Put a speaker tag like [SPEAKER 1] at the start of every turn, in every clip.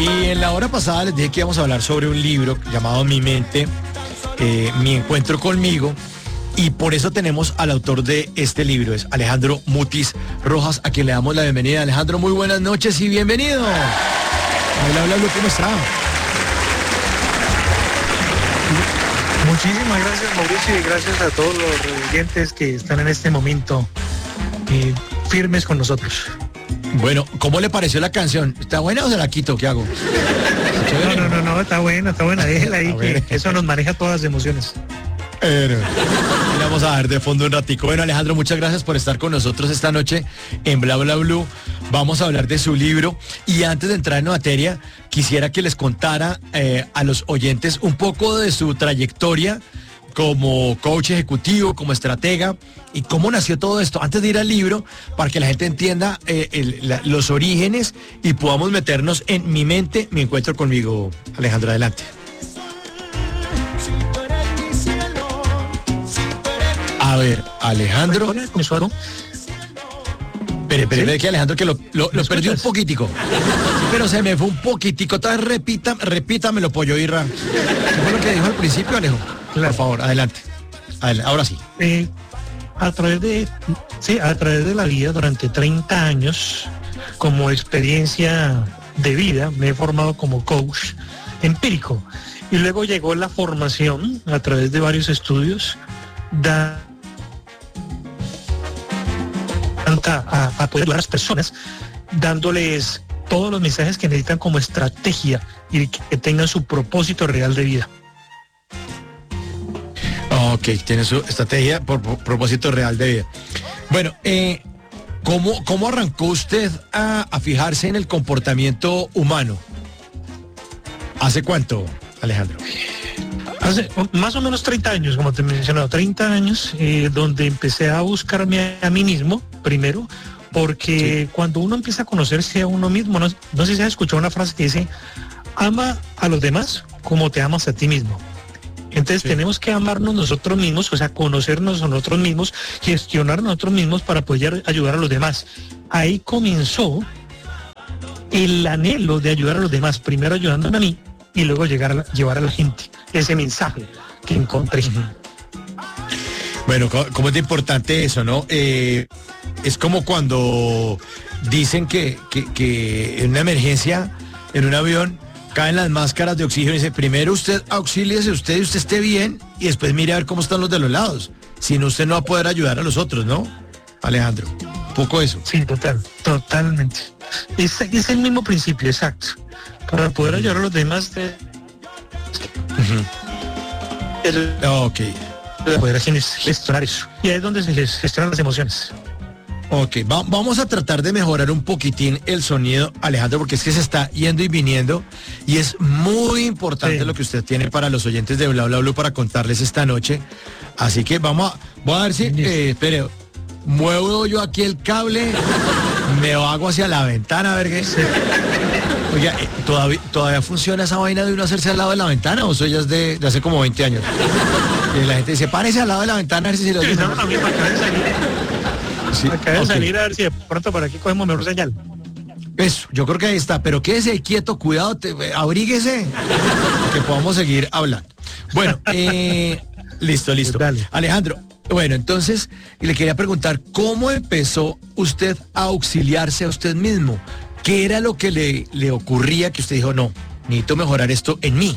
[SPEAKER 1] Y en la hora pasada les dije que íbamos a hablar sobre un libro llamado Mi mente, mi encuentro conmigo, y por eso tenemos al autor de este libro, es Alejandro Mutis Rojas, a quien le damos la bienvenida. Alejandro, muy buenas noches y bienvenido. Hola, ¿cómo está?
[SPEAKER 2] Muchísimas gracias, Mauricio, y gracias a todos los oyentes que están en este momento firmes con nosotros.
[SPEAKER 1] Bueno, ¿cómo le pareció la canción? ¿Está buena o se la quito? ¿Qué hago?
[SPEAKER 2] No, está buena, déjela ahí, que eso nos maneja todas las emociones.
[SPEAKER 1] Le vamos a dar de fondo un ratico. Bueno, Alejandro, muchas gracias por estar con nosotros esta noche en Bla Bla Blue. Vamos a hablar de su libro, y antes de entrar en materia, quisiera que les contara a los oyentes un poco de su trayectoria como coach ejecutivo, como estratega, y cómo nació todo esto, antes de ir al libro, para que la gente entienda los orígenes y podamos meternos en mi mente, mi encuentro conmigo. Alejandro, adelante. A ver, Alejandro. Espere, que Alejandro, que lo perdí un poquitico. Sí, pero se me fue un poquitico. Entonces repítamelo, pollo Irra. ¿Qué fue lo que dijo al principio, Alejo? Claro. Por favor, adelante. Ahora sí.
[SPEAKER 2] A través de la vida, durante 30 años, como experiencia de vida, me he formado como coach empírico. Y luego llegó la formación a través de varios estudios a poder ayudar a las personas, dándoles todos los mensajes que necesitan como estrategia y que tengan su propósito real de vida.
[SPEAKER 1] Ok, tiene su estrategia por propósito real de vida. Bueno, ¿cómo arrancó usted a fijarse en el comportamiento humano? ¿Hace cuánto, Alejandro?
[SPEAKER 2] Hace más o menos 30 años, como te he mencionado, 30 años, donde empecé a buscarme a mí mismo, primero, porque sí, cuando uno empieza a conocerse a uno mismo, no sé si has escuchado una frase que dice, ama a los demás como te amas a ti mismo. Entonces sí, tenemos que amarnos nosotros mismos, o sea, conocernos a nosotros mismos, gestionar nosotros mismos para poder ayudar a los demás. Ahí comenzó el anhelo de ayudar a los demás, primero ayudándome a mí y luego llevar a la gente ese mensaje que encontré.
[SPEAKER 1] Bueno, ¿cómo es de importante eso, no? Es como cuando dicen que en una emergencia, en un avión, caen las máscaras de oxígeno y dice, primero usted auxíliese usted y usted esté bien, y después mire a ver cómo están los de los lados. Si no, usted no va a poder ayudar a los otros, ¿no, Alejandro? Un poco eso.
[SPEAKER 2] Sí, totalmente. Es el mismo principio, exacto. Para poder ayudar a los demás,
[SPEAKER 1] ok.
[SPEAKER 2] Poder gestionar eso. Y ahí es donde se les gestionan las emociones.
[SPEAKER 1] Ok, vamos a tratar de mejorar un poquitín el sonido, Alejandro, porque es que se está yendo y viniendo, y es muy importante lo que usted tiene para los oyentes de Bla Bla Blue para contarles esta noche. Así que voy a ver si, espere, muevo yo aquí el cable, me hago hacia la ventana, a ver qué. Oiga, ¿todavía funciona esa vaina de uno hacerse al lado de la ventana, o eso ya es de hace como 20 años? Y la gente dice, párese al lado de la ventana a ver si se lo dice.
[SPEAKER 2] No, a mí me acaba de salir. Sí, acaba de salir, a ver si de pronto por aquí cogemos mejor señal.
[SPEAKER 1] Eso, yo creo que ahí está, pero quédese quieto, cuidado, abríguese, que podamos seguir hablando. Bueno, listo. Dale. Alejandro, bueno, entonces, le quería preguntar, ¿cómo empezó usted a auxiliarse a usted mismo? ¿Qué era lo que le ocurría que usted dijo, no, necesito mejorar esto en mí?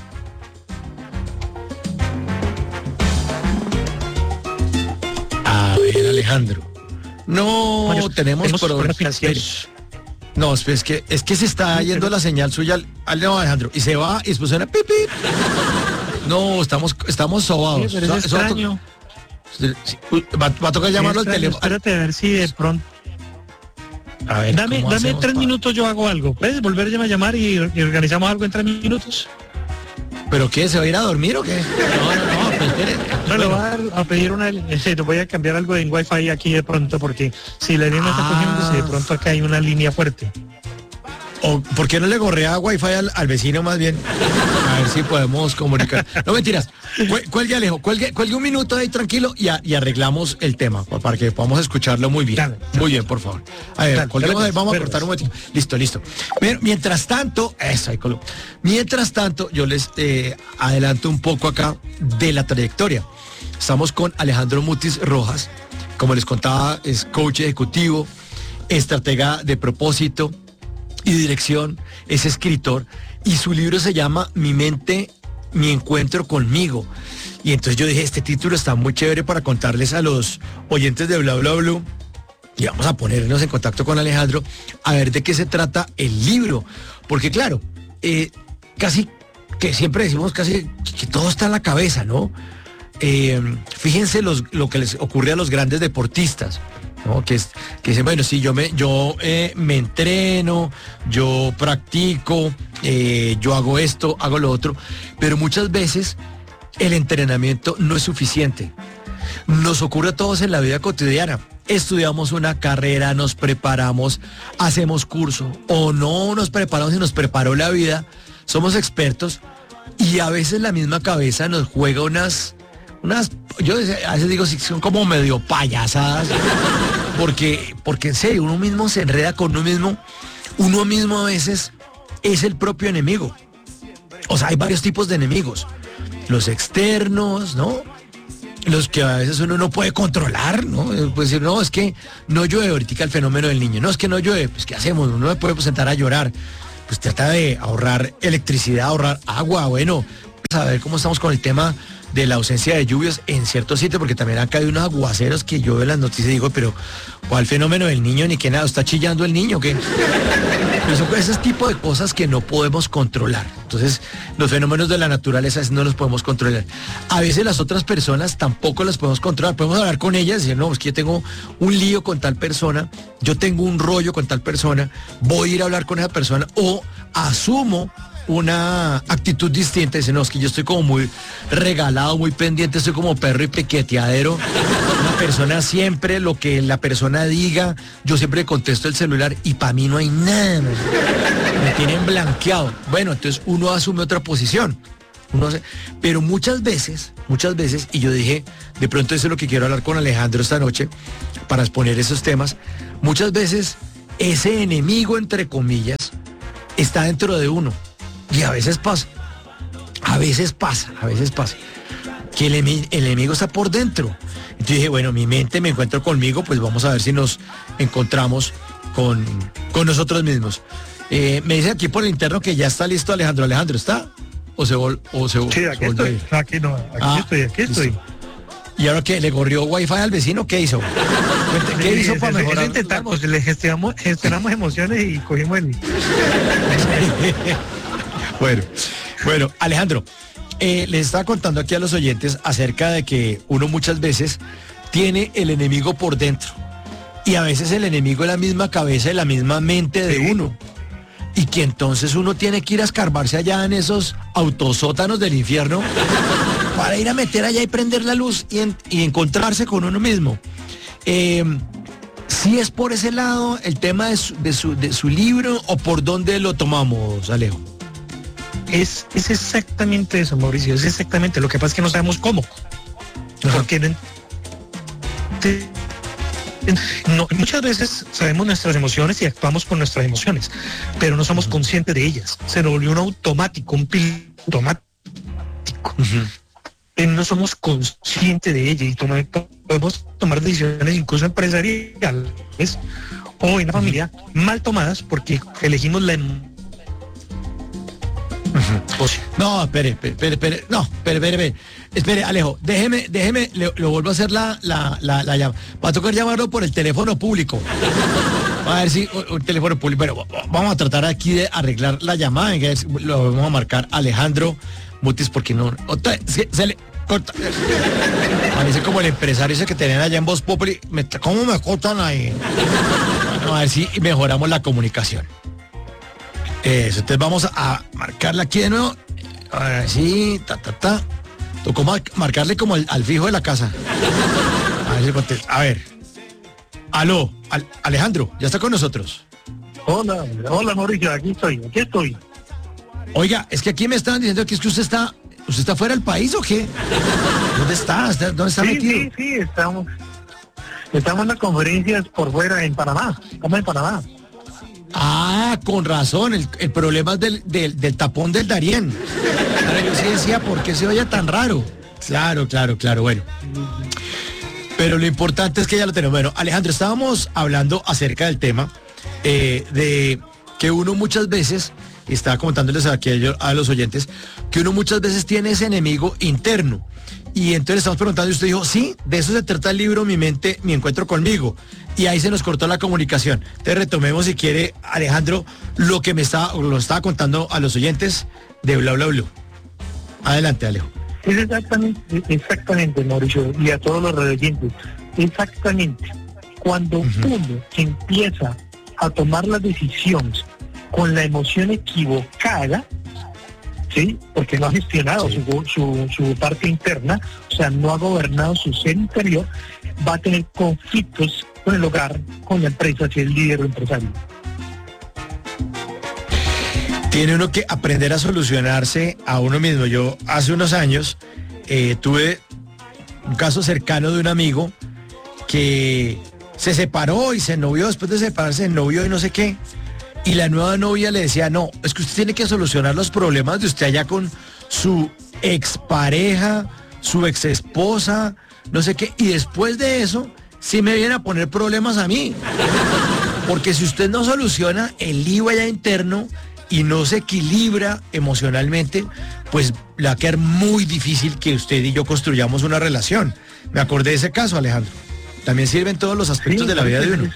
[SPEAKER 1] A ver, Alejandro. No, tenemos
[SPEAKER 2] problemas financieros.
[SPEAKER 1] No, es que se está yendo la señal suya no, Alejandro, y se va y después suena pipi. No, estamos sobados.
[SPEAKER 2] Sí, pero es extraño.
[SPEAKER 1] Va a tocar llamarlo al teléfono.
[SPEAKER 2] Espérate a ver si de pronto. A ver, dame 3 minutos, yo hago algo. ¿Puedes volver a llamar y organizamos algo en 3 minutos?
[SPEAKER 1] ¿Pero qué? ¿Se va a ir a dormir o qué? No, pues espere.
[SPEAKER 2] No, le voy a pedir voy a cambiar algo en Wi-Fi aquí de pronto, porque si la línea está cogiendo, si de pronto acá hay una línea fuerte.
[SPEAKER 1] ¿O por qué no le gorrea Wi-Fi al vecino más bien? A ver si podemos comunicar. No, mentiras. Cuelgue, Alejo, cuelgue un minuto ahí tranquilo y arreglamos el tema para que podamos escucharlo muy bien. Dale. Muy bien, por favor. A ver, colguemos ahí, vamos a cortar un momentito. Listo. Mientras tanto, Mientras tanto, yo les adelanto un poco acá de la trayectoria. Estamos con Alejandro Mutis Rojas. Como les contaba, es coach ejecutivo, estratega de propósito y dirección, es escritor y su libro se llama Mi mente, mi encuentro conmigo. Y entonces yo dije, este título está muy chévere para contarles a los oyentes de Bla Bla Blue y vamos a ponernos en contacto con Alejandro a ver de qué se trata el libro. Porque claro, casi que siempre decimos casi que todo está en la cabeza, ¿no? Fíjense lo que les ocurre a los grandes deportistas, ¿no? Que dicen, bueno, sí, yo me entreno, yo practico, yo hago esto, hago lo otro, pero muchas veces el entrenamiento no es suficiente. Nos ocurre a todos en la vida cotidiana. Estudiamos una carrera, nos preparamos, hacemos curso, o no nos preparamos y nos preparó la vida, somos expertos, y a veces la misma cabeza nos juega yo a veces digo, son como medio payasadas, porque en serio, uno mismo se enreda con uno mismo a veces es el propio enemigo. O sea, hay varios tipos de enemigos, los externos, ¿no? Los que a veces uno no puede controlar, ¿no? Puede decir, no, es que no llueve, ahorita el fenómeno del niño, no, es que no llueve, pues ¿qué hacemos? Uno no puede sentar a llorar, pues trata de ahorrar electricidad, ahorrar agua, bueno, a ver cómo estamos con el tema de la ausencia de lluvias en ciertos sitios, porque también han caído unos aguaceros que yo veo en las noticias y digo, pero ¿cuál fenómeno del niño? Ni que nada, ¿está chillando el niño? ¿Qué? Pero son ese tipo de cosas que no podemos controlar. Entonces, los fenómenos de la naturaleza no los podemos controlar. A veces las otras personas tampoco las podemos controlar. Podemos hablar con ellas y decir, no, es que yo tengo un lío con tal persona, yo tengo un rollo con tal persona, voy a ir a hablar con esa persona, o asumo una actitud distinta, dice, no, es que yo estoy como muy regalado, muy pendiente, estoy como perro y pequeteadero, una persona siempre, lo que la persona diga, yo siempre contesto el celular y para mí no hay nada, me tienen blanqueado. Bueno, entonces uno asume otra posición, pero muchas veces, y yo dije, de pronto eso es lo que quiero hablar con Alejandro esta noche, para exponer esos temas, muchas veces ese enemigo, entre comillas, está dentro de uno. Y a veces pasa, que el enemigo está por dentro. Entonces dije, bueno, mi mente me encuentro conmigo, pues vamos a ver si nos encontramos con nosotros mismos. Me dice aquí por el interno que ya está listo Alejandro. ¿Alejandro está?
[SPEAKER 2] Sí, aquí estoy. Aquí estoy.
[SPEAKER 1] ¿Y ahora qué? ¿Le corrió Wi-Fi al vecino? ¿Qué hizo? ¿Qué hizo para mejorar?
[SPEAKER 2] Intentamos, le gestionamos emociones y cogimos el...
[SPEAKER 1] Bueno, Alejandro, les estaba contando aquí a los oyentes acerca de que uno muchas veces tiene el enemigo por dentro y a veces el enemigo es la misma cabeza y la misma mente de uno, y que entonces uno tiene que ir a escarbarse allá en esos autosótanos del infierno para ir a meter allá y prender la luz y encontrarse con uno mismo. ¿Sí es por ese lado el tema de su libro o por dónde lo tomamos, Alejo?
[SPEAKER 2] Es exactamente eso, Mauricio, es exactamente. Lo que pasa es que no sabemos cómo. Porque muchas veces sabemos nuestras emociones y actuamos con nuestras emociones, pero no somos conscientes de ellas. Se nos volvió un automático, un piloto automático. No somos conscientes de ella y podemos tomar decisiones incluso empresariales o en la familia mal tomadas porque elegimos la
[SPEAKER 1] No, espere, Alejo, déjeme, lo vuelvo a hacer la llama. Va a tocar llamarlo por el teléfono público. A ver si un teléfono público. Bueno, vamos a tratar aquí de arreglar la llamada. Lo vamos a marcar Alejandro Mutis porque no. Se le corta. Parece como el empresario ese que tenían allá en Voz Populi. ¿Cómo me cortan ahí? Bueno, a ver si mejoramos la comunicación. Eso, entonces vamos a marcarla aquí de nuevo. Ahora sí, Tocó marcarle como al fijo de la casa. A ver si contesta. A ver. Aló, Alejandro, ya está con nosotros.
[SPEAKER 2] Hola Mauricio, aquí estoy.
[SPEAKER 1] Oiga, es que aquí me estaban diciendo que es que usted está fuera del país, ¿o qué? ¿Dónde está? ¿Dónde está metido?
[SPEAKER 2] Sí, estamos en las conferencias por fuera en Panamá. Estamos en Panamá.
[SPEAKER 1] Ah, con razón, el problema es del tapón del Darién. Ahora yo sí decía, ¿por qué se oye tan raro? Claro, bueno. Pero lo importante es que ya lo tenemos. Bueno, Alejandro, estábamos hablando acerca del tema de que uno muchas veces, y estaba comentándoles aquí a los oyentes, que uno muchas veces tiene ese enemigo interno. Y entonces estamos preguntando y usted dijo, sí, de eso se trata el libro, mi mente, mi encuentro conmigo. Y ahí se nos cortó la comunicación. Entonces retomemos, si quiere, Alejandro, lo estaba contando a los oyentes de Bla Bla Blue. Adelante, Alejo.
[SPEAKER 2] Es exactamente, Mauricio, y a todos los oyentes. Exactamente. Cuando uno empieza a tomar las decisiones con la emoción equivocada, ¿sí? Porque no ha gestionado su parte interna, o sea, no ha gobernado su ser interior, va a tener conflictos con el hogar, con la empresa, si es líder o empresario.
[SPEAKER 1] Tiene uno que aprender a solucionarse a uno mismo. Yo hace unos años tuve un caso cercano de un amigo que se separó y se ennovió, después de separarse se ennovió y no sé qué. Y la nueva novia le decía, no, es que usted tiene que solucionar los problemas de usted allá con su expareja, su exesposa, no sé qué. Y después de eso, sí me viene a poner problemas a mí. Porque si usted no soluciona el lío allá interno y no se equilibra emocionalmente, pues le va a quedar muy difícil que usted y yo construyamos una relación. Me acordé de ese caso, Alejandro. También sirve en todos los aspectos de la vida de uno.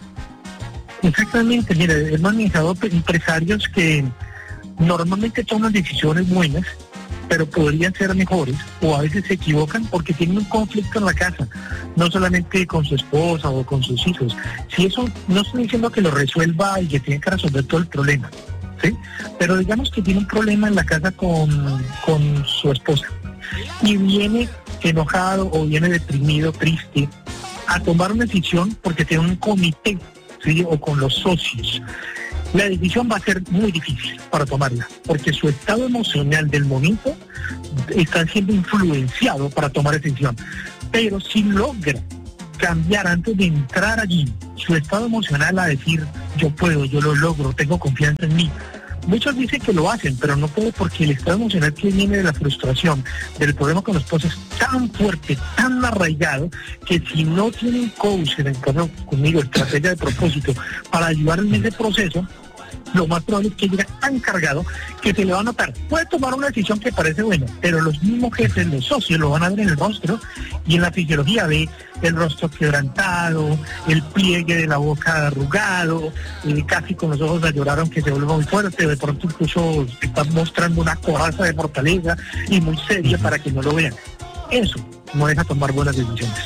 [SPEAKER 2] Exactamente, mira, he manejado empresarios que normalmente toman decisiones buenas, pero podrían ser mejores, o a veces se equivocan porque tienen un conflicto en la casa, no solamente con su esposa o con sus hijos. Si eso, no estoy diciendo que lo resuelva y que tiene que resolver todo el problema, ¿sí? Pero digamos que tiene un problema en la casa con su esposa y viene enojado o viene deprimido, triste, a tomar una decisión porque tiene un comité, ¿sí? O con los socios. La decisión va a ser muy difícil para tomarla, porque su estado emocional del momento está siendo influenciado para tomar esa decisión. Pero si logra cambiar antes de entrar allí su estado emocional a decir, yo puedo, yo lo logro, tengo confianza en mí. Muchos dicen que lo hacen, pero no puede, porque el estado emocional que viene de la frustración, del problema con los esposos, es tan fuerte, tan arraigado, que si no tiene un coach, en el caso conmigo, estrategia de propósito, para ayudar en ese proceso, lo más probable es que llegue tan cargado que se le va a notar. Puede tomar una decisión que parece buena, pero los mismos jefes, los socios, lo van a ver en el rostro, y en la fisiología ve el rostro quebrantado, el pliegue de la boca arrugado, casi con los ojos a llorar aunque se vuelva muy fuerte, de pronto incluso está mostrando una coraza de fortaleza y muy seria para que no lo vean. Eso no deja tomar buenas decisiones.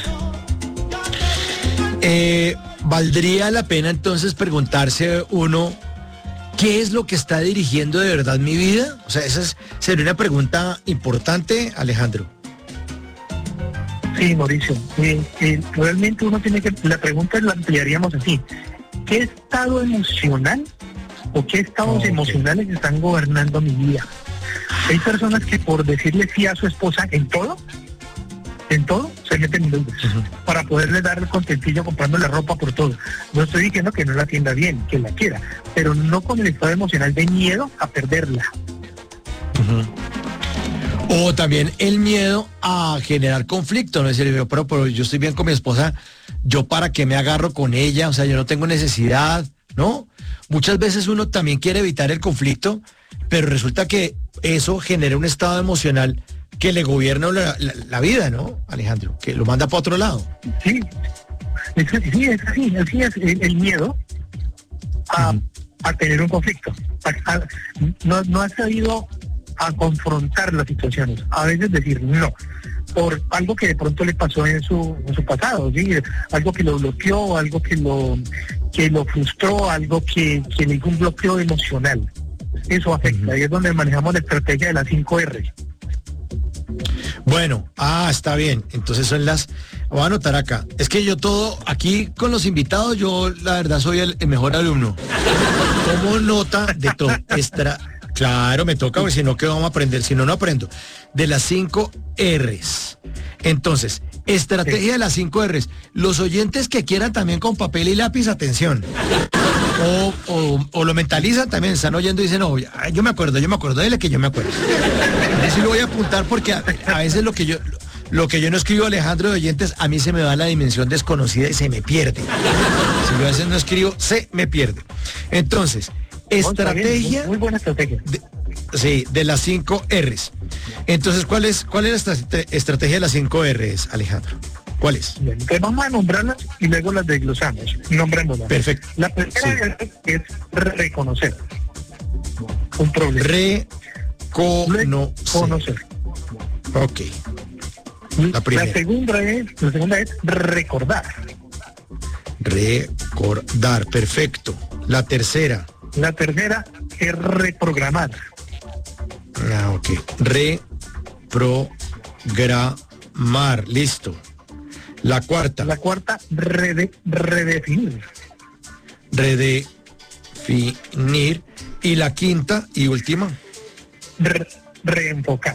[SPEAKER 1] ¿Valdría la pena entonces preguntarse uno, ¿qué es lo que está dirigiendo de verdad mi vida? O sea, sería una pregunta importante, Alejandro.
[SPEAKER 2] Sí, Mauricio. Realmente uno tiene que, la pregunta la ampliaríamos así. ¿Qué estado emocional o qué estados emocionales están gobernando mi vida? Hay personas que por decirle sí a su esposa en todo, se meten en deudas para poderle dar el contentillo comprándole ropa por todo. No estoy diciendo que no la atienda bien, que la quiera, pero no con el estado emocional de miedo a perderla.
[SPEAKER 1] O también el miedo a generar conflicto, no es decir, pero yo estoy bien con mi esposa, yo para qué me agarro con ella, o sea, yo no tengo necesidad, ¿no? Muchas veces uno también quiere evitar el conflicto, pero resulta que eso genera un estado emocional que le gobierna la vida, ¿no, Alejandro? Que lo manda para otro lado.
[SPEAKER 2] Sí, así es el miedo a tener un conflicto. No ha sabido a confrontar las situaciones, a veces decir no, por algo que de pronto le pasó en su pasado, ¿sí? Algo que lo bloqueó, algo que lo frustró, algo que le hizo un bloqueo emocional. Eso afecta, y es donde manejamos la estrategia de las 5 R.
[SPEAKER 1] Bueno, está bien. Entonces son las Voy a anotar acá. Es que yo todo, aquí con los invitados, yo la verdad soy el mejor alumno. Tomo nota de todo. Claro, me toca, porque si no, ¿qué vamos a aprender? Si no, no aprendo. De las 5 R's. Entonces, estrategia de las 5 R's. Los oyentes que quieran también con papel y lápiz, atención. O lo mentalizan también, están oyendo y dicen, no, yo me acuerdo, dile que yo me acuerdo. Yo sí lo voy a apuntar porque a veces lo que yo no escribo, Alejandro, de oyentes, a mí se me va la dimensión desconocida y se me pierde. Si yo a veces no escribo, se me pierde. Entonces, estrategia.
[SPEAKER 2] Muy buena estrategia.
[SPEAKER 1] De las 5 R's. Entonces, ¿cuál es la estrategia de las 5 R's, Alejandro? ¿Cuál es?
[SPEAKER 2] Bien, entonces vamos a nombrarlas y luego las desglosamos. Nombrémoslas.
[SPEAKER 1] Perfecto.
[SPEAKER 2] La primera es reconocer un problema. Reconocer.
[SPEAKER 1] Ok. La primera.
[SPEAKER 2] La segunda es recordar.
[SPEAKER 1] Recordar, perfecto. La tercera.
[SPEAKER 2] La tercera es reprogramar.
[SPEAKER 1] Ok. Reprogramar, listo. La cuarta.
[SPEAKER 2] La cuarta, redefinir.
[SPEAKER 1] Redefinir. Y la quinta y última.
[SPEAKER 2] Reenfocar.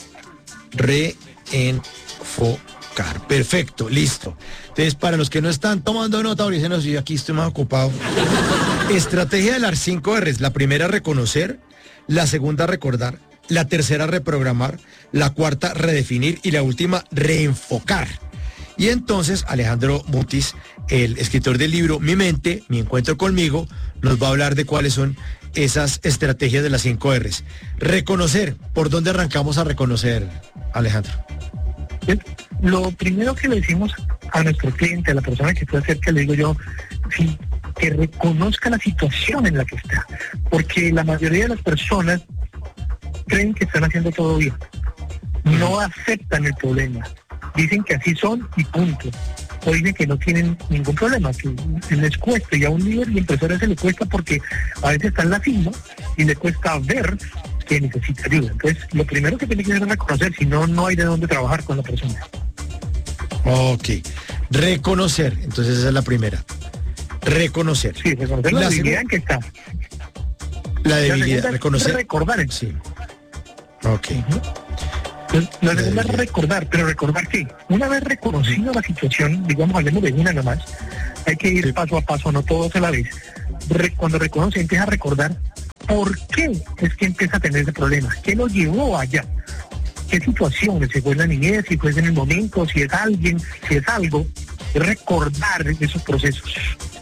[SPEAKER 1] Reenfocar. Perfecto, listo. Entonces, para los que no están tomando nota, dicen, yo aquí estoy más ocupado. Estrategia de las 5 R's. La primera, reconocer. La segunda, recordar. La tercera, reprogramar. La cuarta, redefinir. Y la última, reenfocar. Y entonces, Alejandro Mutis, el escritor del libro Mi Mente, Mi Encuentro Conmigo, nos va a hablar de cuáles son esas estrategias de las 5 R's. Reconocer. ¿Por dónde arrancamos a reconocer, Alejandro?
[SPEAKER 2] Lo primero que le decimos a nuestro cliente, a la persona que está cerca, le digo yo, sí, que reconozca la situación en la que está. Porque la mayoría de las personas creen que están haciendo todo bien. No aceptan el problema. Dicen que así son y punto. O dicen que no tienen ningún problema, que les cuesta, y a un líder y empresario se le cuesta porque a veces está en la cima y le cuesta ver que necesita ayuda. Entonces, lo primero que tiene que hacer es reconocer, si no, no hay de dónde trabajar con la persona.
[SPEAKER 1] Ok. Reconocer, entonces esa es la primera. Reconocer.
[SPEAKER 2] Sí, reconocer la debilidad en que está.
[SPEAKER 1] La debilidad, reconocer.
[SPEAKER 2] Recordar.
[SPEAKER 1] Sí. Ok.
[SPEAKER 2] La segunda es recordar, pero recordar que una vez reconocido la situación, digamos, hablemos de una nomás, hay que ir paso a paso, no todo a la vez. Cuando reconoce, empieza a recordar por qué es que empieza a tener ese problema, qué lo llevó allá, qué situaciones, si fue en la niñez, si fue en el momento, si es alguien, si es algo, recordar esos procesos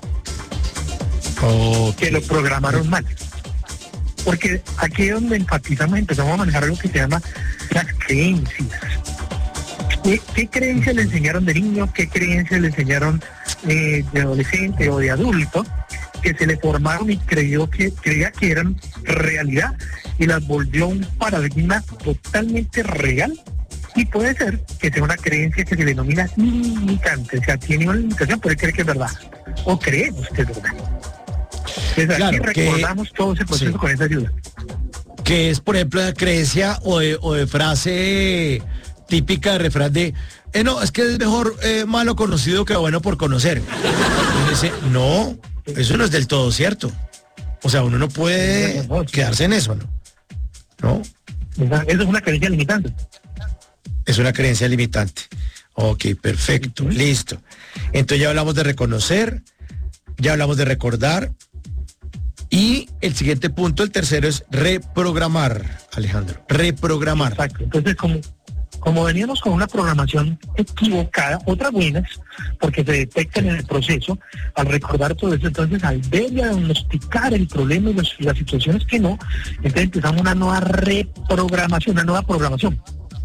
[SPEAKER 2] que lo programaron mal. Porque aquí es donde enfatizamos, empezamos a manejar algo que se llama las creencias. ¿Qué creencias le enseñaron de niño? ¿Qué creencias le enseñaron de adolescente o de adulto? Que se le formaron y creía que eran realidad y las volvió un paradigma totalmente real. Y puede ser que sea una creencia que se denomina limitante. O sea, tiene una limitación, pero cree que es verdad. O creemos que es verdad. Entonces,
[SPEAKER 1] claro,
[SPEAKER 2] aquí recordamos todo ese proceso con esa ayuda.
[SPEAKER 1] Que es, por ejemplo, la creencia o de frase típica de refrán de, no, es que es mejor malo conocido que bueno por conocer. Y dice, no, eso no es del todo cierto. O sea, uno no puede quedarse en eso, ¿no?
[SPEAKER 2] Eso es una creencia limitante.
[SPEAKER 1] Es una creencia limitante. Ok, perfecto, listo. Entonces ya hablamos de reconocer, ya hablamos de recordar. Y el siguiente punto, el tercero, es reprogramar, Alejandro. Reprogramar.
[SPEAKER 2] Exacto. Entonces, como veníamos con una programación equivocada, otras buenas, porque se detectan en el proceso, al recordar todo eso, entonces al ver y diagnosticar el problema y las situaciones que no, entonces empezamos una nueva reprogramación, una nueva programación.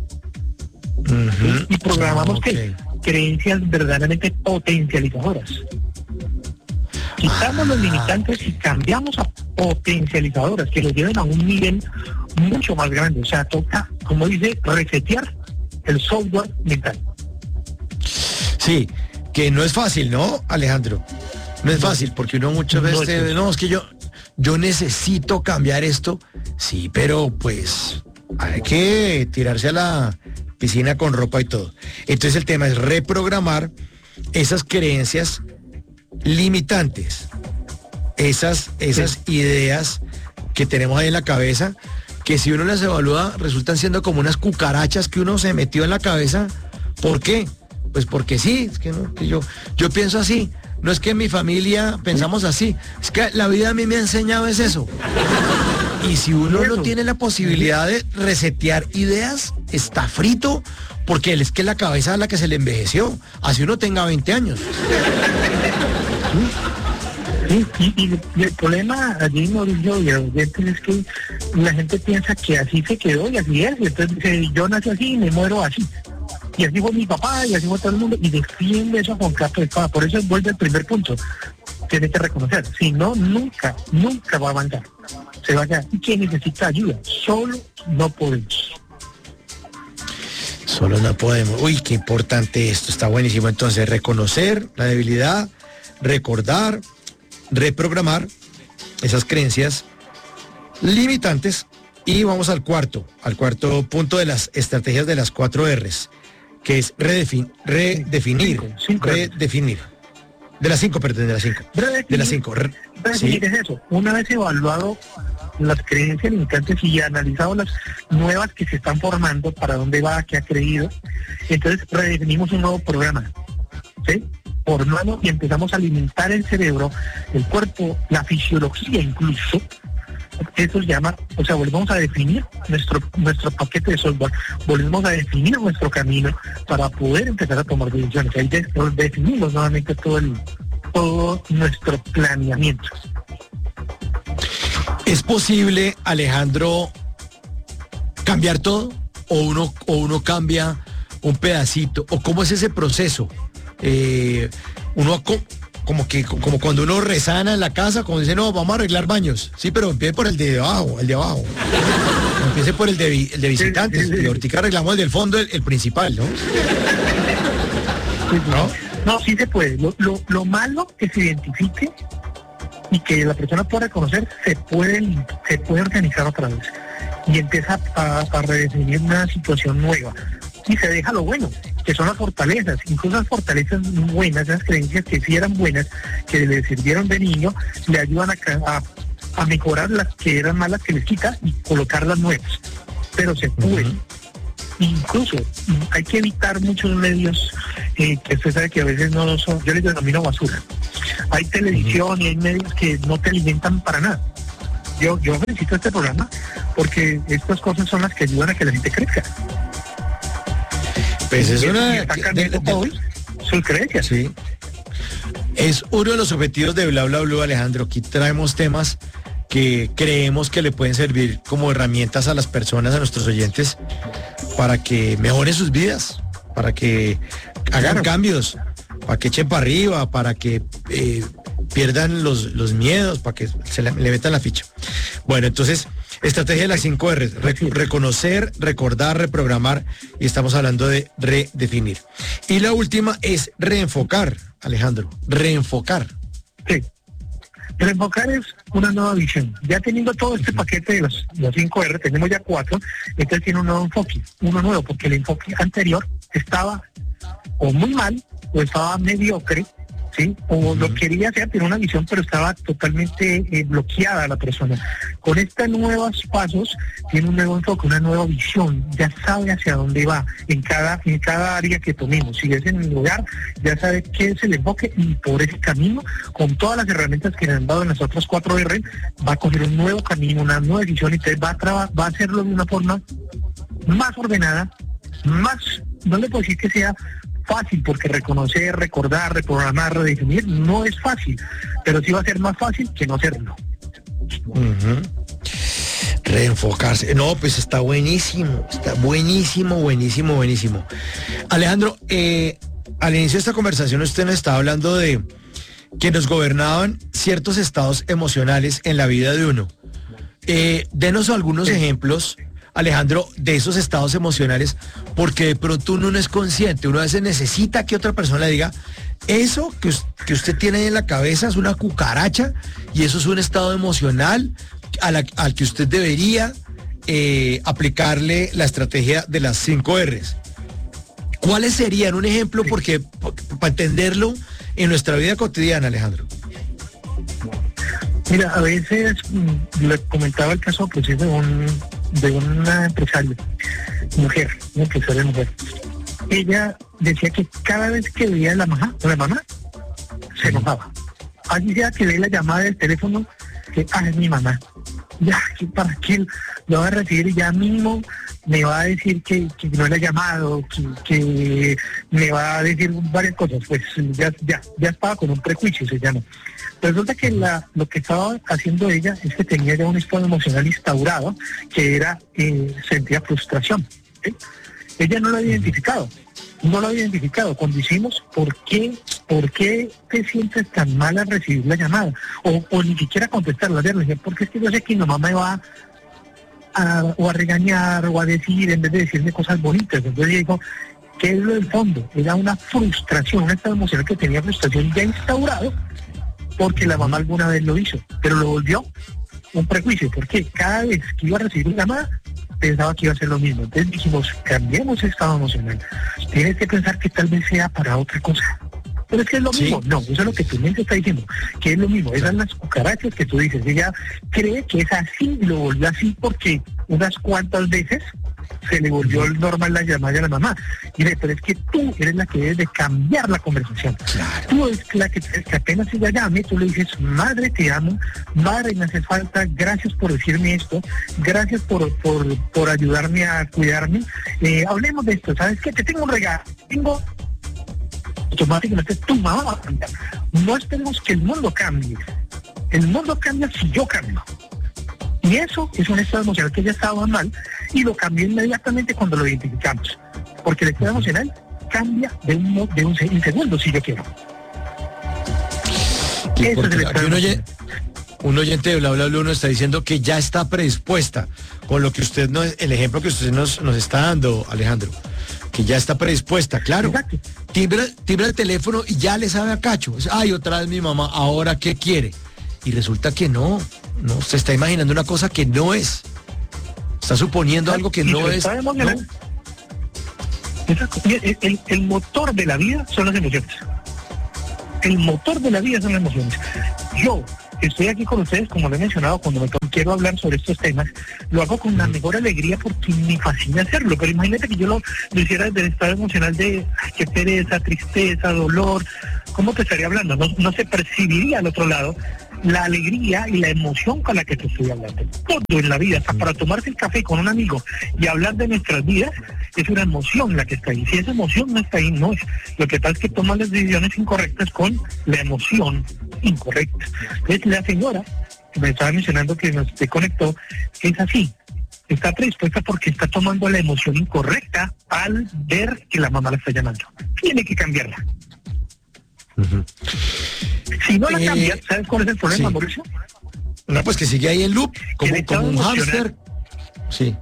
[SPEAKER 2] Y programamos creencias verdaderamente potencializadoras. Quitamos los limitantes y cambiamos a potencializadoras que los lleven a un nivel mucho más grande. O sea, toca, como dice, resetear el software mental.
[SPEAKER 1] Sí, que no es fácil, ¿no, Alejandro? No es fácil, porque uno muchas veces es que yo necesito cambiar esto. Sí, pero pues hay que tirarse a la piscina con ropa y todo. Entonces el tema es reprogramar esas creencias limitantes, esas ideas que tenemos ahí en la cabeza, que si uno las evalúa resultan siendo como unas cucarachas que uno se metió en la cabeza. ¿Por qué? Pues porque sí, es que no, que yo pienso así. No es que en mi familia pensamos así, es que la vida a mí me ha enseñado es eso. Y si uno no tiene la posibilidad de resetear ideas, está frito, porque es que la cabeza es la que se le envejeció, así uno tenga 20 años.
[SPEAKER 2] Sí, y el problema allí, Mauricio, y es que la gente piensa que así se quedó y así es, y entonces dice, yo nací así y me muero así. Y así fue mi papá, y así fue todo el mundo, y defiende eso con capa de espada. Por eso vuelve al primer punto. Tiene que reconocer, si no, nunca va a avanzar. Se va a quedar. ¿Y quién necesita ayuda? Solo no podemos.
[SPEAKER 1] Solo no podemos. Uy, qué importante esto, está buenísimo. Entonces, reconocer la debilidad, recordar, reprogramar esas creencias limitantes. Y vamos al cuarto punto de las estrategias de las 4 R's, que es redefinir. De las 5.
[SPEAKER 2] Redefinir es eso. Una vez evaluado las creencias limitantes y analizado las nuevas que se están formando, para dónde va, qué ha creído, entonces redefinimos un nuevo programa, ¿sí? Por mano, y empezamos a alimentar el cerebro, el cuerpo, la fisiología incluso. Eso se llama, o sea, volvemos a definir nuestro paquete de software, volvemos a definir nuestro camino para poder empezar a tomar decisiones. Ahí definimos nuevamente todo nuestro planeamiento.
[SPEAKER 1] ¿Es posible, Alejandro, cambiar todo? ¿O uno cambia un pedacito? ¿O cómo es ese proceso? Como cuando uno rezana en la casa, como dice, no, vamos a arreglar baños. Sí, pero empiece por el de abajo. Empiece por el de visitantes. Y ahorita arreglamos el del fondo, el principal, ¿no?
[SPEAKER 2] No, sí se puede. Lo malo que se identifique y que la persona pueda reconocer, se puede organizar otra vez. Y empieza a redefinir una situación nueva. Y se deja lo bueno, que son las fortalezas, incluso las fortalezas buenas, las creencias que sí eran buenas, que le sirvieron de niño, le ayudan a mejorar las que eran malas, que les quita, y colocar las nuevas. Pero se puede. Incluso hay que evitar muchos medios que usted sabe que a veces no son, yo les denomino basura. Hay televisión y hay medios que no te alimentan para nada. Yo felicito este programa porque estas cosas son las que ayudan a que la gente crezca.
[SPEAKER 1] Pues es una...
[SPEAKER 2] Sus creencias.
[SPEAKER 1] Sí. Es uno de los objetivos de Bla Bla Blue, Alejandro. Aquí traemos temas que creemos que le pueden servir como herramientas a las personas, a nuestros oyentes, para que mejoren sus vidas, para que hagan cambios, para que echen para arriba, para que pierdan los miedos, para que le metan la ficha. Bueno, entonces, estrategia de las 5 R, reconocer, recordar, reprogramar, y estamos hablando de redefinir. Y la última es reenfocar, Alejandro, reenfocar.
[SPEAKER 2] Sí. Reenfocar es una nueva visión. Ya teniendo todo este paquete de los 5 R, tenemos ya 4, entonces tiene un nuevo enfoque, uno nuevo, porque el enfoque anterior estaba o muy mal, o estaba mediocre, ¿sí? O lo quería hacer, tiene una visión, pero estaba totalmente bloqueada la persona. Con estos nuevos pasos, tiene un nuevo enfoque, una nueva visión, ya sabe hacia dónde va, en cada área que tomemos. Si es en el lugar, ya sabe qué es el enfoque, y por ese camino, con todas las herramientas que le han dado en las otras 4 R, va a coger un nuevo camino, una nueva decisión, y entonces va a hacerlo de una forma más ordenada, no le puedo decir que sea fácil, porque reconocer, recordar, reprogramar, redefinir no es fácil, pero sí va a ser más fácil que no hacerlo.
[SPEAKER 1] Reenfocarse. No, pues está buenísimo, buenísimo. Alejandro, al inicio de esta conversación usted nos estaba hablando de que nos gobernaban ciertos estados emocionales en la vida de uno. Denos algunos ejemplos, Alejandro, de esos estados emocionales, porque de pronto uno no es consciente, uno a veces necesita que otra persona le diga, eso que usted tiene ahí en la cabeza es una cucaracha, y eso es un estado emocional al que usted debería aplicarle la estrategia de las 5 R's. ¿Cuáles serían un ejemplo? Porque para entenderlo en nuestra vida cotidiana, Alejandro.
[SPEAKER 2] Mira, a veces le comentaba el caso pues, de una empresaria, una empresaria mujer. Ella decía que cada vez que veía a la mamá se enojaba. Allí sea que ve la llamada del teléfono, que es mi mamá. Ya, ¿para qué lo va a recibir? Y ya mismo me va a decir que no le ha llamado, que me va a decir varias cosas. Pues ya estaba con un prejuicio, se llama. Resulta que lo que estaba haciendo ella es que tenía ya un estado emocional instaurado, que era, sentía frustración. ¿Sí? Ella no lo había identificado. Cuando hicimos, ¿por qué te sientes tan mal al recibir la llamada? O ni siquiera contestarla. Le dije, porque es que yo sé que mi mamá me va a regañar o a decir, en vez de decirme cosas bonitas. Entonces digo, ¿qué es lo del fondo? Era una frustración, un estado emocional que tenía frustración ya instaurado, porque la mamá alguna vez lo hizo, pero lo volvió un prejuicio, porque cada vez que iba a recibir una llamada, pensaba que iba a ser lo mismo. Entonces dijimos, cambiemos ese estado emocional. Tienes que pensar que tal vez sea para otra cosa. Pero es que es lo mismo. No, eso es lo que tu mente está diciendo, que es lo mismo. Esas son las cucarachas que tú dices. Ella cree que es así y lo volvió así porque unas cuantas veces se le volvió normal la llamada a la mamá. Y dice, pero es que tú eres la que debes de cambiar la conversación.
[SPEAKER 1] Claro.
[SPEAKER 2] Tú eres la que apenas ella llame, tú le dices, madre, te amo, madre, me hace falta, gracias por decirme esto, gracias por ayudarme a cuidarme. Hablemos de esto, ¿sabes qué? Te tengo un regalo, automáticamente tu mamá va a cambiar. No esperemos que el mundo cambie. El mundo cambia si yo cambio. Y eso es un estado emocional que ya estaba mal y lo cambió inmediatamente cuando lo identificamos. Porque el estado emocional cambia de un segundo si yo quiero.
[SPEAKER 1] Eso es el estado emocional. Un oyente de Bla Bla Blue nos está diciendo que ya está predispuesta con lo que usted el ejemplo que usted nos está dando, Alejandro, que ya está predispuesta, claro.
[SPEAKER 2] Exacto.
[SPEAKER 1] Timbra el teléfono y ya le sabe a cacho. Ay, otra vez mi mamá, ¿ahora qué quiere? Y resulta que no, se está imaginando una cosa que no es. Está suponiendo algo que no es.
[SPEAKER 2] No. El motor de la vida son las emociones. El motor de la vida son las emociones. Yo estoy aquí con ustedes, como lo he mencionado, cuando quiero hablar sobre estos temas, lo hago con la mejor alegría porque me fascina hacerlo. Pero imagínate que yo lo hiciera desde el estado emocional de qué pereza, tristeza, dolor. ¿Cómo te estaría hablando? No se percibiría al otro lado la alegría y la emoción con la que te estoy hablando. Todo en la vida, hasta para tomarse el café con un amigo y hablar de nuestras vidas, es una emoción la que está ahí. Si esa emoción no está ahí, no es. Lo que pasa es que toman las decisiones incorrectas con la emoción incorrecta. Entonces la señora, que me estaba mencionando que nos conectó, es así. Está predispuesta porque está tomando la emoción incorrecta al ver que la mamá la está llamando. Tiene que cambiarla. Uh-huh. Si no la cambias, ¿sabes cuál es el problema, sí, Mauricio?
[SPEAKER 1] No, pues que sigue ahí en loop, como un hámster. Sí.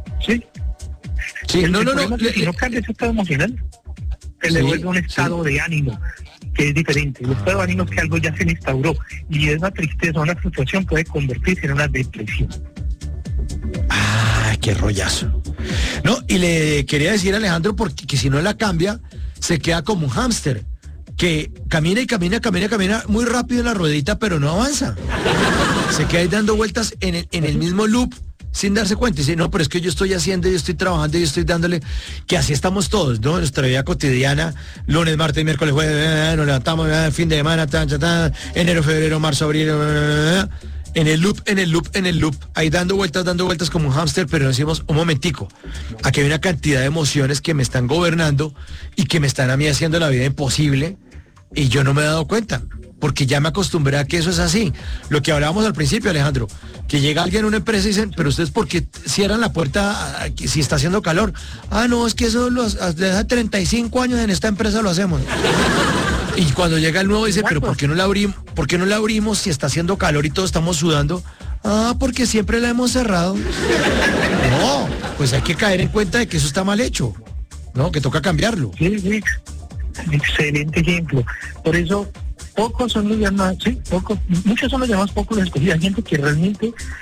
[SPEAKER 2] Si no cambia ese estado emocional, se le vuelve un estado de ánimo que es diferente. El estado de ánimo es que algo ya se le instauró y esa tristeza o una frustración puede convertirse en una depresión.
[SPEAKER 1] Ah, qué rollazo. No, y le quería decir a Alejandro porque que si no la cambia, se queda como un hámster que camina y camina muy rápido en la ruedita, pero no avanza. Se queda ahí dando vueltas en el mismo loop sin darse cuenta. Y dice, no, pero es que yo estoy haciendo, yo estoy trabajando, yo estoy dándole, que así estamos todos, ¿no? En nuestra vida cotidiana, lunes, martes, miércoles, jueves, nos levantamos, fin de semana, enero, febrero, marzo, abril, en el loop, ahí dando vueltas como un hámster, pero decimos, un momentico, aquí hay una cantidad de emociones que me están gobernando y que me están a mí haciendo la vida imposible y yo no me he dado cuenta, porque ya me acostumbré a que eso es así. Lo que hablábamos al principio, Alejandro, que llega alguien a una empresa y dicen, pero ustedes, ¿por qué cierran la puerta si está haciendo calor? Ah, no, es que eso desde hace 35 años en esta empresa lo hacemos. Y cuando llega el nuevo dice, pero ¿por qué no la abrimos si está haciendo calor y todos estamos sudando? Ah, porque siempre la hemos cerrado. No, pues hay que caer en cuenta de que eso está mal hecho, ¿no? Que toca cambiarlo.
[SPEAKER 2] Sí. Excelente ejemplo. Por eso, pocos son los llamados, muchos son los llamados, pocos los escogidos. Hay gente que realmente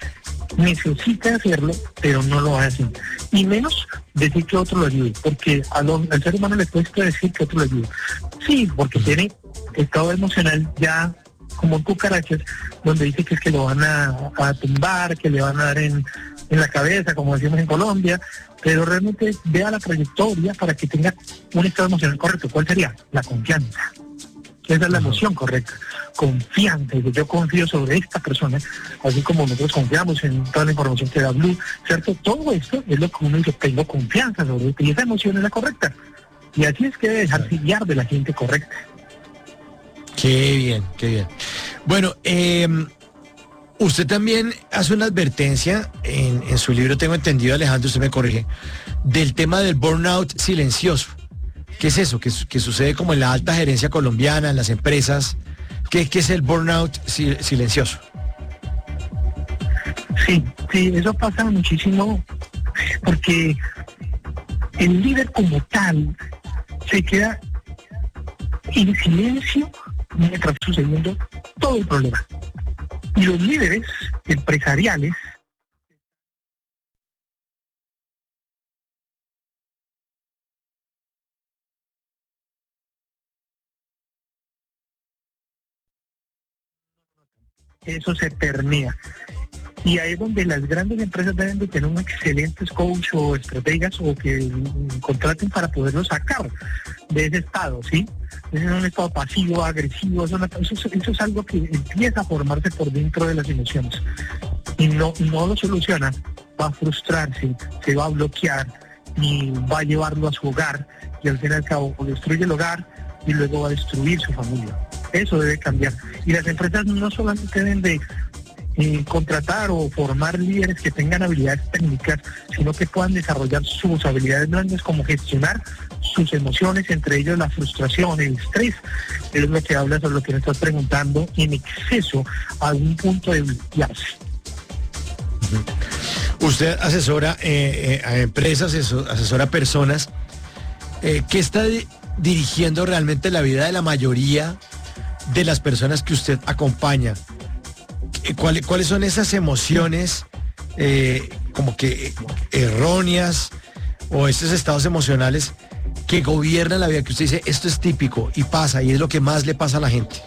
[SPEAKER 2] necesita hacerlo, pero no lo hacen. Y menos decir que otro lo ayude, porque al ser humano le cuesta decir que otro lo ayude. Sí, porque tiene estado emocional ya como cucarachas, donde dice que es que lo van a tumbar, que le van a dar en la cabeza, como decimos en Colombia, pero realmente vea la trayectoria para que tenga un estado emocional correcto. ¿Cuál sería? La confianza. Esa es la emoción correcta. Confianza, y que yo confío sobre esta persona, así como nosotros confiamos en toda la información que da Blue, ¿cierto? Todo esto es lo que uno dice, tengo confianza sobre esto, y esa emoción es la correcta. Y así es que debe dejarse guiar de la gente correcta.
[SPEAKER 1] Qué bien, qué bien. Bueno, usted también hace una advertencia en su libro, tengo entendido, Alejandro, usted me corrige, del tema del burnout silencioso. ¿Qué es eso? Que sucede como en la alta gerencia colombiana, en las empresas. ¿Qué es el burnout silencioso?
[SPEAKER 2] Sí, eso pasa muchísimo porque el líder como tal se queda en silencio mientras está sucediendo todo el problema. Y los líderes empresariales eso se permea. Y ahí es donde las grandes empresas deben de tener un excelentes coach o estrategas o que contraten para poderlo sacar de ese estado, ¿sí? Es un estado pasivo, agresivo, eso es algo que empieza a formarse por dentro de las emociones. Y no lo soluciona, va a frustrarse, se va a bloquear y va a llevarlo a su hogar y al fin y al cabo destruye el hogar y luego va a destruir su familia. Eso debe cambiar. Y las empresas no solamente deben de contratar o formar líderes que tengan habilidades técnicas, sino que puedan desarrollar sus habilidades grandes como gestionar sus emociones, entre ellos la frustración, el estrés, es lo que habla sobre lo que me estás preguntando, en exceso a un punto de bloquearse.
[SPEAKER 1] Usted asesora a empresas, asesora a personas. ¿Qué está dirigiendo realmente la vida de la mayoría de las personas que usted acompaña? ¿Cuáles son esas emociones como que erróneas o esos estados emocionales que gobiernan la vida, que usted dice, esto es típico y pasa y es lo que más le pasa a la gente?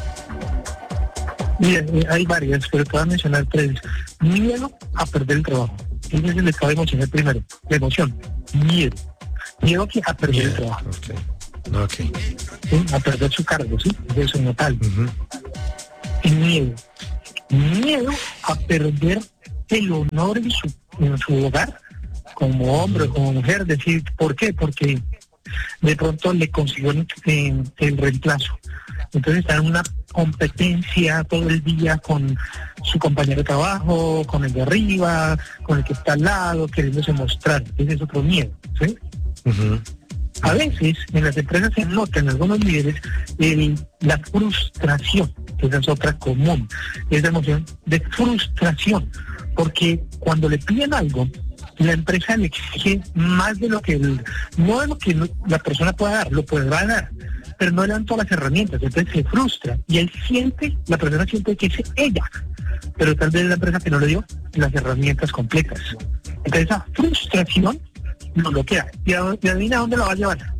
[SPEAKER 2] Miren, hay varias, pero te voy a mencionar tres. Miedo a perder el trabajo. Ese es el estado emocional primero. La emoción, miedo. Miedo a perder el trabajo.
[SPEAKER 1] Okay.
[SPEAKER 2] ¿Sí? A perder su cargo, ¿sí? Eso es notal. Y miedo a perder el honor en su hogar, como hombre o como mujer. Decir, ¿por qué? Porque de pronto le consiguió el reemplazo. Entonces está en una competencia todo el día con su compañero de trabajo, con el de arriba, con el que está al lado, queriéndose mostrar. Ese es otro miedo, ¿sí? A veces en las empresas se nota en algunos líderes la frustración, que esa es otra común, esa emoción de frustración, porque cuando le piden algo, la empresa le exige más de lo que no de lo que la persona pueda dar, lo podrá dar, pero no le dan todas las herramientas, entonces se frustra y la persona siente que es ella, pero tal vez la empresa que no le dio las herramientas completas. Entonces esa frustración lo bloquea. ¿Y adivina dónde lo va a llevar?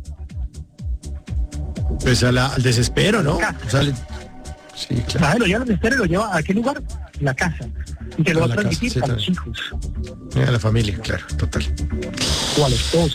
[SPEAKER 1] Pues al desespero, ¿no? O sea, sí, claro.
[SPEAKER 2] Lo lleva al desespero y lo lleva a qué lugar? La casa. Y se lo va a transmitir a los hijos.
[SPEAKER 1] A la familia, claro, total.
[SPEAKER 2] O a la esposa.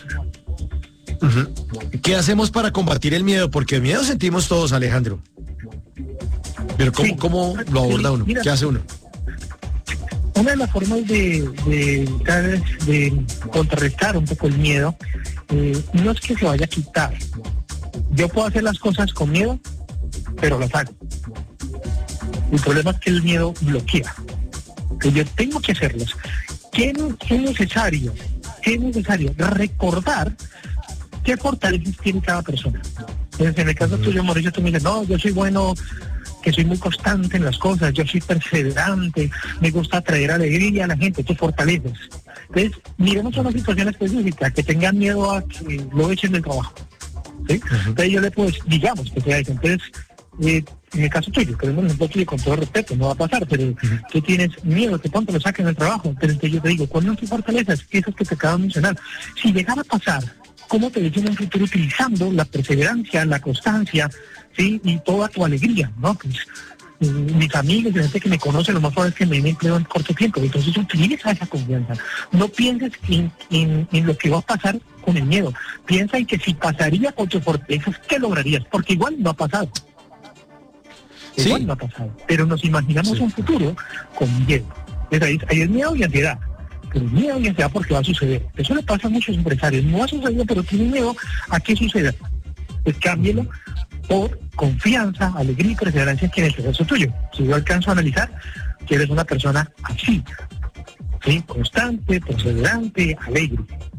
[SPEAKER 1] ¿Qué hacemos para combatir el miedo? Porque el miedo sentimos todos, Alejandro. Pero ¿cómo lo aborda uno? Mira, ¿qué hace uno?
[SPEAKER 2] Una de las formas de contrarrestar un poco el miedo, no es que se vaya a quitar. Yo puedo hacer las cosas con miedo, pero las hago. El problema es que el miedo bloquea. Que yo tengo que hacerlas. ¿Qué es necesario? Recordar qué fortalezas tiene cada persona. Entonces, en el caso tuyo, Mauricio, tú me dices, no, yo soy bueno, que soy muy constante en las cosas, yo soy perseverante, me gusta traer alegría a la gente, tus fortalezas. Entonces, miremos una situación específica, que tengan miedo a que lo echen del trabajo. ¿Sí? Entonces yo le puedo, digamos que sea eso. Entonces, en el caso tuyo, que es un ejemplo tuyo con todo respeto, no va a pasar, pero tú tienes miedo que pronto lo saquen del trabajo, pero entonces yo te digo, ¿cuáles son tus fortalezas? Esas que te acabo de mencionar. Si llegara a pasar, ¿cómo te ves en un futuro utilizando la perseverancia, la constancia, sí, y toda tu alegría, ¿no? Pues mis amigos, la gente que me conoce, lo más probable es que me den empleo en corto tiempo. Entonces utiliza esa confianza. No pienses en lo que va a pasar con el miedo. Piensa en que si pasaría con tus fortalezas, ¿qué lograrías? Porque igual no ha pasado.
[SPEAKER 1] Sí.
[SPEAKER 2] Igual no ha pasado. Pero nos imaginamos un futuro con miedo. Entonces, ahí es miedo y ansiedad. Pero miedo y ansiedad porque va a suceder. Eso le pasa a muchos empresarios. No ha sucedido, pero tienen miedo a que suceda. Pues cámbielo por confianza, alegría y perseverancia en el proceso tuyo. Si yo alcanzo a analizar que eres una persona así, ¿sí? Constante, perseverante, alegre.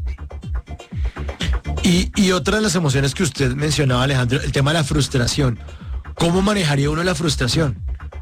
[SPEAKER 1] Y otra de las emociones que usted mencionaba, Alejandro, el tema de la frustración. ¿Cómo manejaría uno la frustración?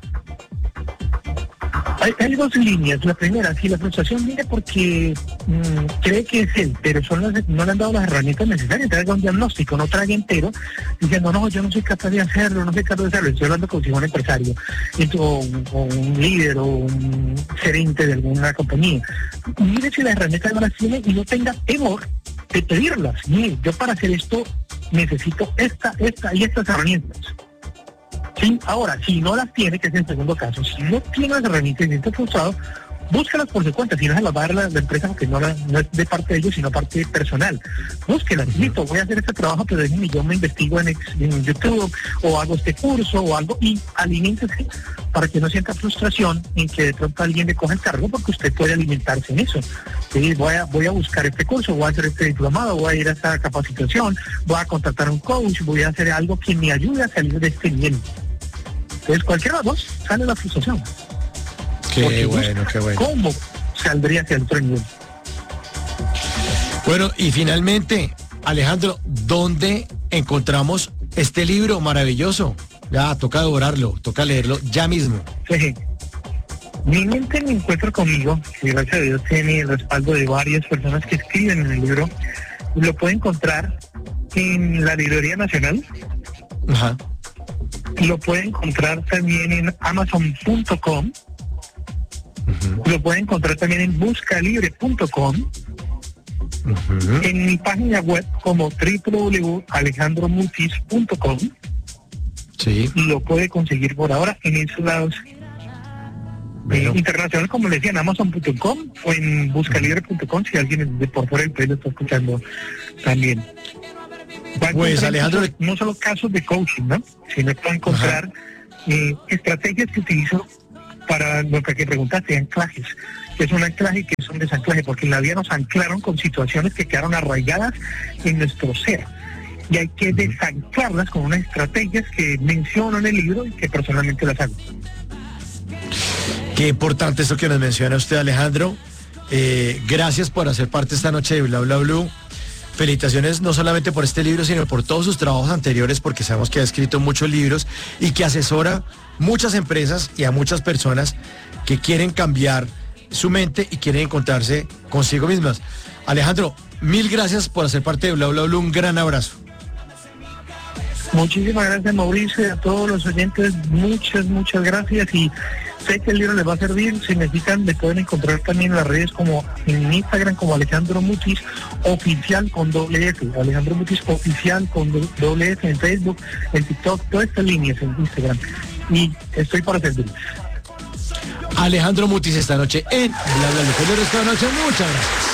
[SPEAKER 2] Hay dos líneas. La primera, si la frustración viene porque cree que es él, pero no le han dado las herramientas necesarias, traiga un diagnóstico, no traiga entero, diciendo, no, yo no soy capaz de hacerlo, no soy capaz de hacerlo. Estoy hablando como si fuera un empresario, o un líder, o un gerente de alguna compañía. Mire si las herramientas no las tiene y no tenga temor de pedirlas. Mire, yo para hacer esto necesito esta y estas herramientas. Sí, ahora, si no las tiene, que es el segundo caso, si no tiene las herramientas y está frustrado, búscalas por su cuenta, si no se las va a dar la empresa, porque no es de parte de ellos, sino parte personal. Búsquelas, listo, voy a hacer este trabajo, pero déjenme, yo me investigo en YouTube, o hago este curso, o algo, y aliméntese para que no sienta frustración en que de pronto alguien le coja el cargo, porque usted puede alimentarse en eso. Sí, voy a buscar este curso, voy a hacer este diplomado, voy a ir a esta capacitación, voy a contratar a un coach, voy a hacer algo que me ayude a salir de este nivel. Entonces, cualquiera de los dos sale la frustración.
[SPEAKER 1] Qué bueno, qué bueno.
[SPEAKER 2] ¿Cómo saldría hacia el otro nivel?
[SPEAKER 1] Bueno, y finalmente, Alejandro, ¿dónde encontramos este libro maravilloso? Ya, toca devorarlo, toca leerlo ya mismo.
[SPEAKER 2] Sí. Mi mente me encuentra conmigo, que gracias a Dios tiene el respaldo de varias personas que escriben en el libro. Lo puede encontrar en la Librería Nacional.
[SPEAKER 1] Ajá.
[SPEAKER 2] Lo puede encontrar también en Amazon.com. Lo puede encontrar también en buscalibre.com. En mi página web como www.alejandromutis.com.
[SPEAKER 1] Sí.
[SPEAKER 2] Lo puede conseguir por ahora en esos lados.
[SPEAKER 1] Bueno.
[SPEAKER 2] Internacional, como le decía, en Amazon.com o en buscalibre.com, si alguien de por fuera del país lo está escuchando también.
[SPEAKER 1] Pues Alejandro,
[SPEAKER 2] no solo casos de coaching, ¿no? Sino que va a encontrar estrategias que utilizo para lo que preguntaste, anclajes. Que es un anclaje que es un desanclaje, porque en la vida nos anclaron con situaciones que quedaron arraigadas en nuestro ser. Y hay que desanclarlas con unas estrategias que menciono en el libro y que personalmente las hago.
[SPEAKER 1] Qué importante esto que nos menciona usted, Alejandro. Gracias por hacer parte esta noche de Bla Bla Blue. Felicitaciones no solamente por este libro, sino por todos sus trabajos anteriores, porque sabemos que ha escrito muchos libros y que asesora muchas empresas y a muchas personas que quieren cambiar su mente y quieren encontrarse consigo mismas. Alejandro, mil gracias por hacer parte de Bla Bla Blue. Un gran abrazo.
[SPEAKER 2] Muchísimas gracias, Mauricio, y a todos los oyentes, muchas gracias, y sé que el libro les va a servir. Si necesitan, me pueden encontrar también en las redes, como en Instagram como Alejandro Mutis Oficial con doble F, Alejandro Mutis Oficial con doble F, en Facebook, en TikTok, todas estas líneas en Instagram, y estoy para servirles.
[SPEAKER 1] Alejandro Mutis esta noche en Bla Bla Blue. Esta noche, muchas gracias.